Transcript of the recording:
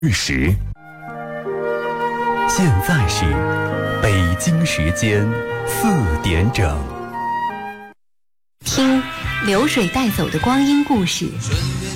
日时，现在是北京时间4点整。 听流水带走的光阴故事， 春天